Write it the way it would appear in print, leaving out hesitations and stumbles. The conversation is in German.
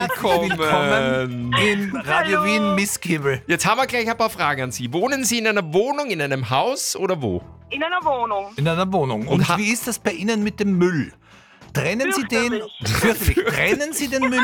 Willkommen im Radio Hallo. Wien Misskibbel. Jetzt haben wir gleich ein paar Fragen an Sie. Wohnen Sie in einer Wohnung, in einem Haus oder wo? In einer Wohnung. In einer Wohnung. Und wie ist das bei Ihnen mit dem Müll? Trennen Sie den Fürchterlich. Trennen Sie den Müll